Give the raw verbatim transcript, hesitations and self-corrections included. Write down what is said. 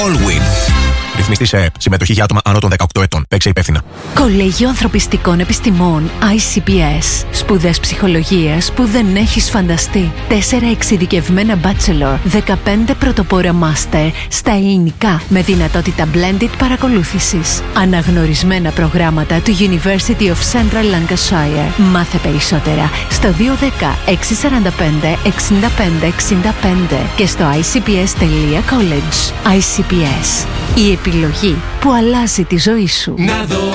Allwyn. Ρυθμιστή σε ΕΕΠ. Συμμετοχή για άτομα άνω των δεκαοκτώ ετών. Παίξε υπεύθυνα. Κολέγιο Ανθρωπιστικών Επιστημών άι σι πι ες. Σπουδές ψυχολογίας που δεν έχεις φανταστεί. Τέσσερα εξειδικευμένα bachelor, δεκαπέντε πρωτοπόρα master στα ελληνικά με δυνατότητα blended παρακολούθησης. Αναγνωρισμένα προγράμματα του University of Central Lancashire. Μάθε περισσότερα στο δύο ένα μηδέν έξι τέσσερα πέντε έξι πέντε έξι πέντε και στο άι σι πι ες τελεία college. άι σι πι ες. Η επιλογή που αλλάζει τη ζωή σου. Να δω